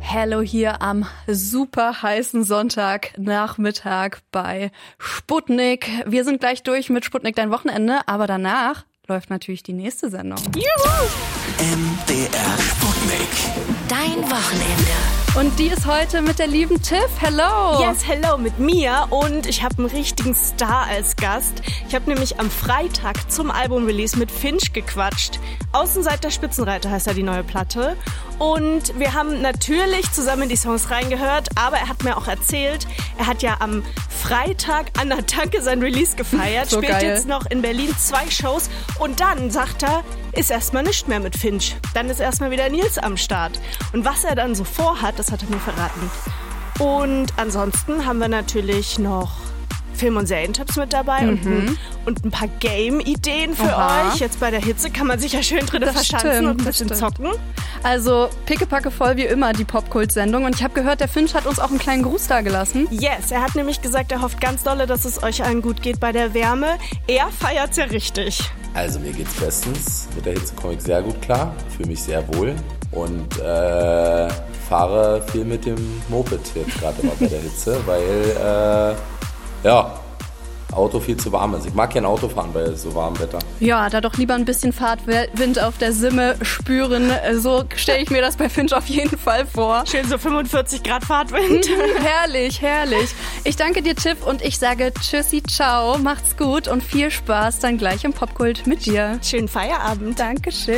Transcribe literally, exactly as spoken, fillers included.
Hello hier am super heißen Sonntagnachmittag bei Sputnik. Wir sind gleich durch mit Sputnik dein Wochenende, aber danach läuft natürlich die nächste Sendung. Juhu! M D R Sputnik. Dein Wochenende. Und die ist heute mit der lieben Tiff. Hello! Yes, hello mit mir und ich habe einen richtigen Star als Gast. Ich habe nämlich am Freitag zum Album-Release mit Finch gequatscht. Außenseiter Spitzenreiter heißt ja die neue Platte. Und wir haben natürlich zusammen die Songs reingehört, aber er hat mir auch erzählt, er hat ja am Freitag an der Tanke sein Release gefeiert, so spielt geil. jetzt noch in Berlin zwei Shows und dann, sagt er, ist erstmal nicht mehr mit Finch. Dann ist erstmal wieder Nils am Start. Und was er dann so vorhat, das hat er mir verraten. Und ansonsten haben wir natürlich noch Film- und Serientipps mit dabei Mhm. und, ein, und ein paar Game-Ideen für Aha. euch. Jetzt bei der Hitze kann man sich ja schön drin Das verschanzen stimmt, und ein das bisschen stimmt. zocken. Also pickepacke voll wie immer die Popkult-Sendung. Und ich habe gehört, der Finch hat uns auch einen kleinen Gruß da gelassen. Yes, er hat nämlich gesagt, er hofft ganz dolle, dass es euch allen gut geht bei der Wärme. Er feiert's ja richtig. Also mir geht's bestens. Mit der Hitze komme ich sehr gut klar. Fühle mich sehr wohl. Und äh, fahre viel mit dem Moped jetzt gerade immer bei der Hitze, weil äh, ja, Auto viel zu warm ist. Ich mag kein Auto fahren bei so warmem Wetter. Ja, da doch lieber ein bisschen Fahrtwind auf der Simme spüren. So stelle ich mir das bei Finch auf jeden Fall vor. Schön so fünfundvierzig Grad Fahrtwind. Herrlich, herrlich. Ich danke dir, Tiff, und ich sage tschüssi, ciao, macht's gut und viel Spaß dann gleich im Popkult mit dir. Schönen Feierabend. Dankeschön.